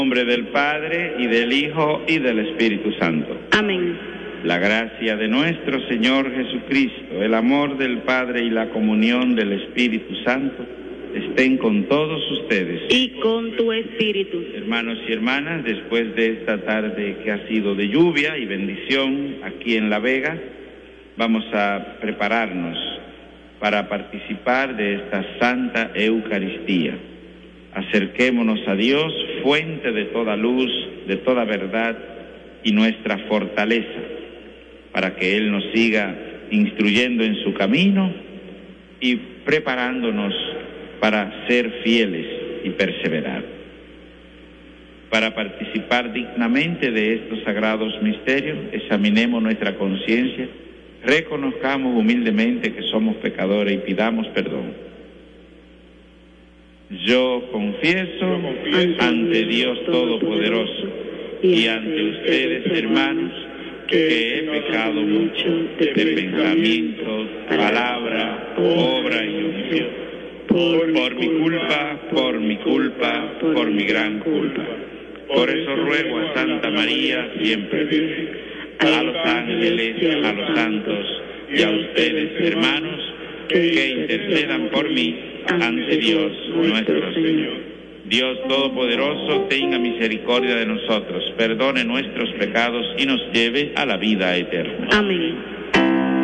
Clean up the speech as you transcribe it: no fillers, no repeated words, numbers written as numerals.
En nombre del Padre, y del Hijo, y del Espíritu Santo. Amén. La gracia de nuestro Señor Jesucristo, el amor del Padre y la comunión del Espíritu Santo estén con todos ustedes. Y con tu espíritu. Hermanos y hermanas, después de esta tarde que ha sido de lluvia y bendición aquí en La Vega, vamos a prepararnos para participar de esta Santa Eucaristía. Acerquémonos a Dios, fuente de toda luz, de toda verdad y nuestra fortaleza, para que Él nos siga instruyendo en su camino y preparándonos para ser fieles y perseverar. Para participar dignamente de estos sagrados misterios, examinemos nuestra conciencia, reconozcamos humildemente que somos pecadores y pidamos perdón. Yo confieso ante Dios Todopoderoso y ante ustedes, hermanos, que he pecado mucho de pensamiento, palabra, obra y omisión. Por mi culpa, por mi gran culpa. Por eso ruego a Santa María, siempre Virgen, a los ángeles, a los santos y a ustedes, hermanos, que intercedan por mí ante Dios nuestro Señor. Dios Todopoderoso, tenga misericordia de nosotros, perdone nuestros pecados y nos lleve a la vida eterna. Amén.